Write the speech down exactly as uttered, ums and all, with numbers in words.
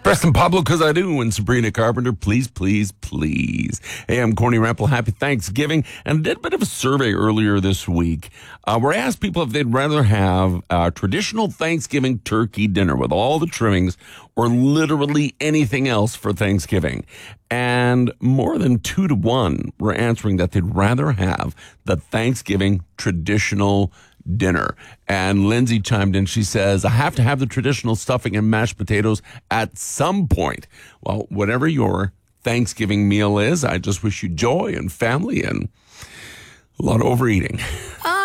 Preston Pablo, because I do, and Sabrina Carpenter, please, please, please. Hey, I'm Corny Rample. Happy Thanksgiving. And I did a bit of a survey earlier this week uh, where I asked people if they'd rather have a traditional Thanksgiving turkey dinner with all the trimmings or literally anything else for Thanksgiving. And more than two to one were answering that they'd rather have the Thanksgiving traditional dinner. And Lindsay chimed in. She says, I have to have the traditional stuffing and mashed potatoes at some point. Well, whatever your Thanksgiving meal is, I just wish you joy and family and a lot of overeating.